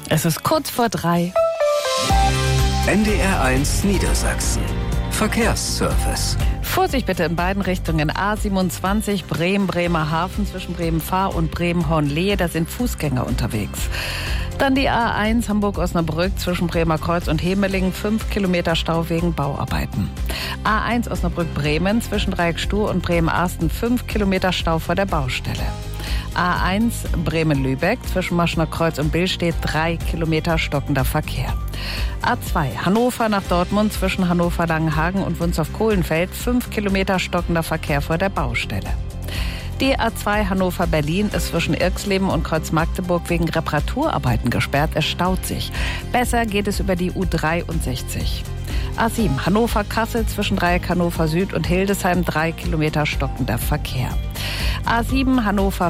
Es ist kurz vor 3. NDR1 Niedersachsen. Verkehrsservice. Vorsicht bitte in beiden Richtungen. A27 Bremen-Bremerhaven zwischen Bremen-Fahr und Bremen-Hornlehe. Da sind Fußgänger unterwegs. Dann die A1 Hamburg-Osnabrück zwischen Bremer Kreuz und Hemelingen. 5 Kilometer Stau wegen Bauarbeiten. A1 Osnabrück-Bremen zwischen Dreieckstuhl und Bremen-Arsten. 5 Kilometer Stau vor der Baustelle. A1 Bremen-Lübeck zwischen Maschner Kreuz und Billstedt 3 Kilometer stockender Verkehr. A2 Hannover nach Dortmund zwischen Hannover-Langenhagen und Wunstorf-Kohlenfeld 5 Kilometer stockender Verkehr vor der Baustelle. Die A2 Hannover-Berlin ist zwischen Irxleben und Kreuz-Magdeburg wegen Reparaturarbeiten gesperrt. Es staut sich. Besser geht es über die U63. A7 Hannover-Kassel zwischen Dreieck Hannover Süd und Hildesheim 3 Kilometer stockender Verkehr. A7 Hannover